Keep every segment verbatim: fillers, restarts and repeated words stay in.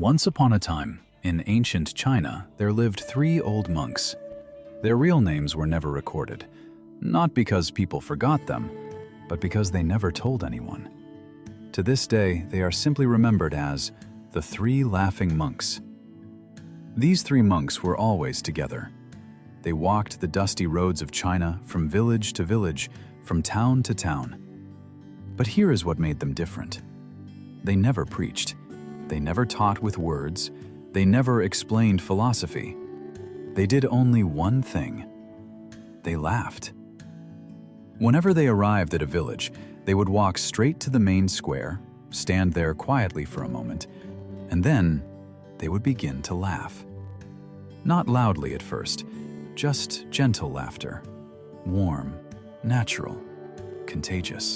Once upon a time, in ancient China, there lived three old monks. Their real names were never recorded, not because people forgot them, but because they never told anyone. To this day, they are simply remembered as the Three Laughing Monks. These three monks were always together. They walked the dusty roads of China from village to village, from town to town. But here is what made them different. They never preached. They never taught with words. They never explained philosophy. They did only one thing. They laughed. Whenever they arrived at a village, they would walk straight to the main square, stand there quietly for a moment, and then they would begin to laugh. Not loudly at first, just gentle laughter, warm, natural, contagious.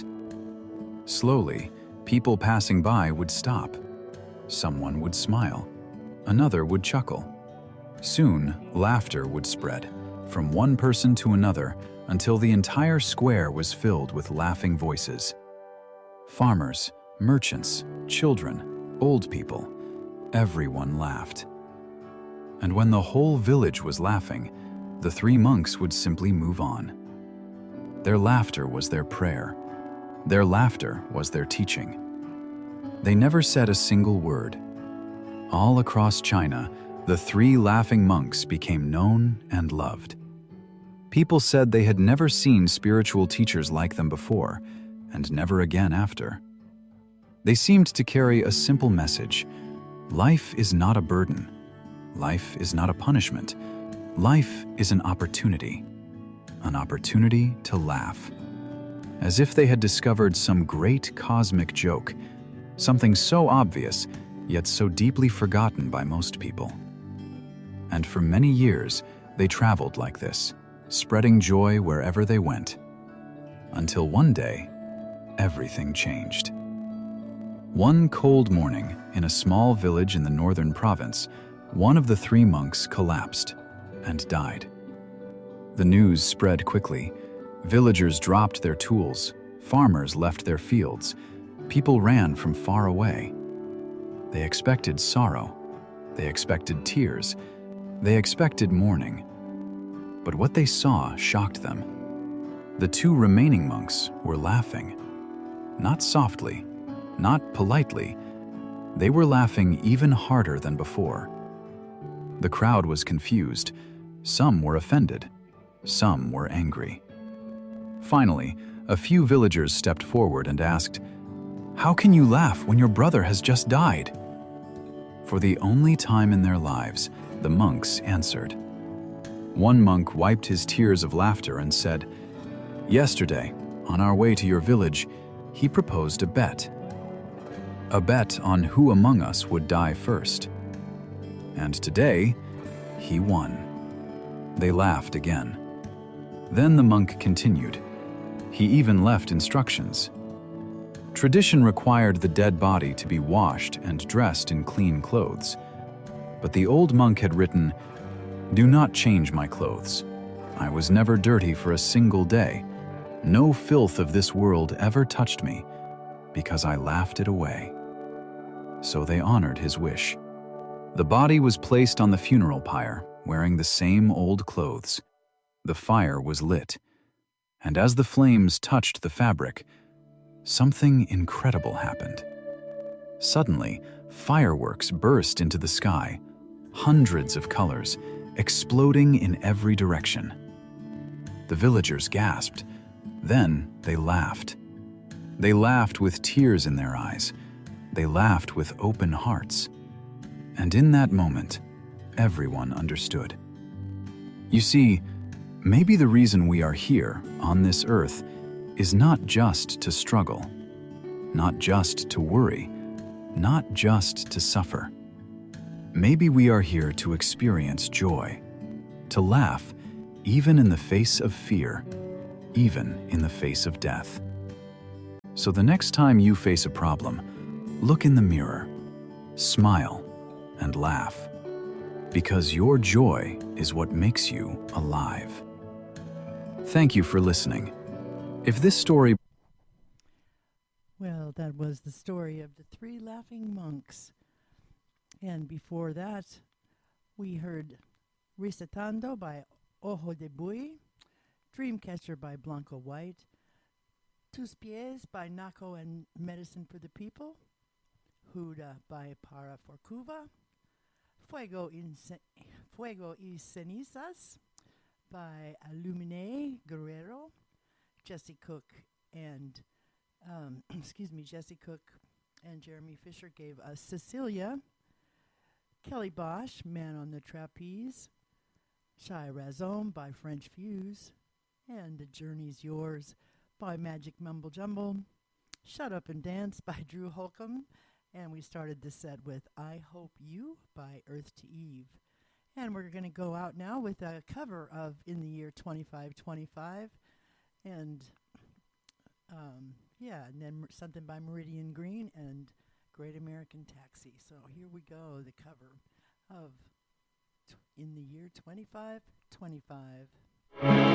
Slowly, people passing by would stop. Someone would smile. Another would chuckle. Soon, laughter would spread, from one person to another, until the entire square was filled with laughing voices. Farmers, merchants, children, old people, everyone laughed. And when the whole village was laughing, the three monks would simply move on. Their laughter was their prayer. Their laughter was their teaching. They never said a single word. All across China, the three laughing monks became known and loved. People said they had never seen spiritual teachers like them before, and never again after. They seemed to carry a simple message. Life is not a burden. Life is not a punishment. Life is an opportunity. An opportunity to laugh. As if they had discovered some great cosmic joke, something so obvious, yet so deeply forgotten by most people. And for many years, they traveled like this, spreading joy wherever they went. Until one day, everything changed. One cold morning, in a small village in the northern province, one of the three monks collapsed and died. The news spread quickly. Villagers dropped their tools, farmers left their fields, people ran from far away. They expected sorrow, they expected tears, they expected mourning. But what they saw shocked them. The two remaining monks were laughing. Not softly, not politely. They were laughing even harder than before. The crowd was confused. Some were offended. Some were angry. Finally, a few villagers stepped forward and asked, "How can you laugh when your brother has just died?" For the only time in their lives, the monks answered. One monk wiped his tears of laughter and said, "Yesterday, on our way to your village, he proposed a bet. A bet on who among us would die first. And today, he won." They laughed again. Then the monk continued. He even left instructions. Tradition required the dead body to be washed and dressed in clean clothes. But the old monk had written, "Do not change my clothes. I was never dirty for a single day. No filth of this world ever touched me, because I laughed it away." So they honored his wish. The body was placed on the funeral pyre, wearing the same old clothes. The fire was lit, and as the flames touched the fabric, something incredible happened. Suddenly, fireworks burst into the sky, hundreds of colors, exploding in every direction. The villagers gasped. Then they laughed. They laughed with tears in their eyes. They laughed with open hearts. And in that moment, everyone understood. You see, maybe the reason we are here, on this earth, is not just to struggle, not just to worry, not just to suffer. Maybe we are here to experience joy, to laugh even in the face of fear, even in the face of death. So the next time you face a problem, look in the mirror, smile, and laugh, because your joy is what makes you alive. Thank you for listening. If this story... Well, that was the story of the three laughing monks. And before that, we heard Recitando by Ojo de Bui, Dreamcatcher by Blanco White, Tus Pies by Naco and Medicine for the People, Huda by Para Forcuva, Fuego, in Ce- Fuego y Cenizas by Illuminé Guerrero, Jesse Cook and um, excuse me, Jesse Cook and Jeremy Fisher gave us Cecilia, Kelly Bosch, Man on the Trapeze, Shy Razome by French Fuse, and The Journey's Yours by Magic Mumble Jumble, Shut Up and Dance by Drew Holcomb, and we started the set with I Hope You by Earth to Eve. And we're going to go out now with a cover of In the Year twenty-five twenty-five, and um, yeah, and then mer- something by Meridian Green and Great American Taxi. So here we go, the cover of t- In the Year twenty-five twenty-five.